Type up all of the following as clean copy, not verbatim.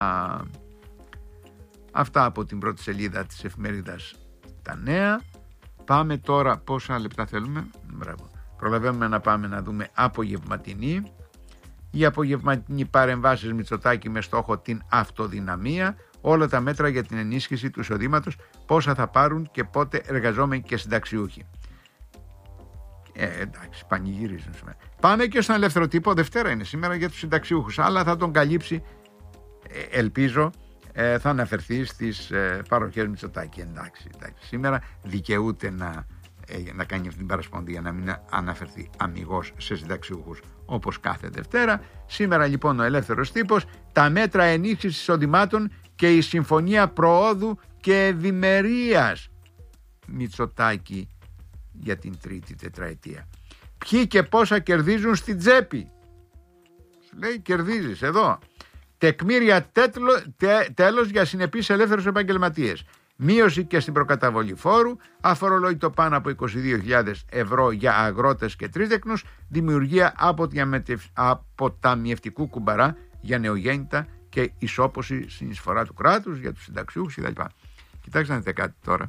Αυτά από την πρώτη σελίδα της εφημερίδας Τα Νέα. Πάμε τώρα, πόσα λεπτά θέλουμε? Μπράβο. Προλαβαίνουμε να πάμε να δούμε απογευματινή. Οι απογευματινοί παρεμβάσεις Μητσοτάκη με στόχο την αυτοδυναμία. Όλα τα μέτρα για την ενίσχυση του εισοδήματος, πόσα θα πάρουν και πότε εργαζόμενοι και συνταξιούχοι. Εντάξει, πανηγυρίζουν σήμερα. Πάμε και στον ελεύθερο τύπο. Δευτέρα είναι σήμερα για τους συνταξιούχους, αλλά θα τον καλύψει, ελπίζω, θα αναφερθεί στις παροχές Μητσοτάκη. Εντάξει, σήμερα δικαιούται να κάνει αυτή την παρασπονδία, να μην αναφερθεί αμιγώς σε συνταξιούχους όπως κάθε Δευτέρα. Σήμερα λοιπόν ο ελεύθερος τύπος, τα μέτρα ενίσχυσης εισοδημάτων και η συμφωνία προόδου και ευημερίας Μητσοτάκη για την τρίτη τετραετία. Ποιοι και πόσα κερδίζουν στην τσέπη? Σου λέει κερδίζεις εδώ. Τεκμήρια τέλος για συνεπείς ελεύθερους επαγγελματίες. Μείωση και στην προκαταβολή φόρου, αφορολόγητο πάνω από 22.000 ευρώ για αγρότες και τρίτεκνους, δημιουργία αποταμιευτικού κουμπαρά για νεογέννητα και ισόποση στην εισφορά του κράτους για τους συνταξιούχους κτλ. Κοιτάξτε να δείτε κάτι τώρα.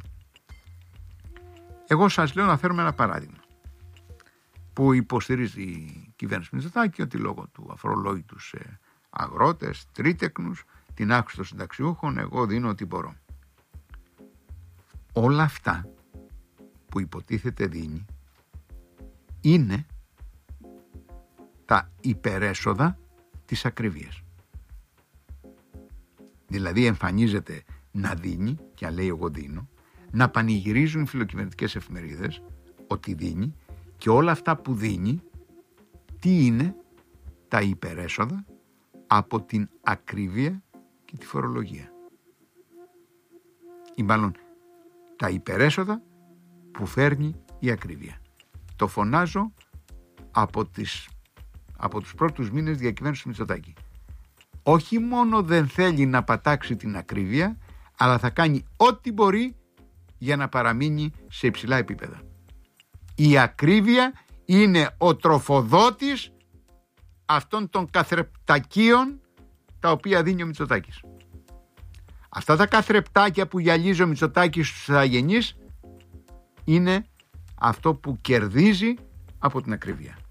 Εγώ σας λέω να φέρουμε ένα παράδειγμα που υποστηρίζει η κυβέρνηση Μητσοτάκη, ότι λόγω του αφορολόγητου σε αγρότες, τρίτεκνους, την αύξηση των συνταξιούχων, εγώ δίνω ό,τι μπορώ. Όλα αυτά που υποτίθεται δίνει είναι τα υπερέσοδα της ακρίβειας. Δηλαδή εμφανίζεται να δίνει, και λέει εγώ δίνω, να πανηγυρίζουν οι φιλοκυβερνητικές εφημερίδες ότι δίνει, και όλα αυτά που δίνει τι είναι? Τα υπερέσοδα από την ακρίβεια και τη φορολογία. Ή μάλλον τα υπερέσοδα που φέρνει η ακρίβεια. Το φωνάζω από τους πρώτους μήνες διακυβέρνησης Μητσοτάκη. Όχι μόνο δεν θέλει να πατάξει την ακρίβεια, αλλά θα κάνει ό,τι μπορεί για να παραμείνει σε υψηλά επίπεδα. Η ακρίβεια είναι ο τροφοδότης αυτών των καθρεπτακίων τα οποία δίνει ο Μητσοτάκης. Αυτά τα καθρεπτάκια που γυαλίζει ο Μητσοτάκης στους αγενείς είναι αυτό που κερδίζει από την ακρίβεια.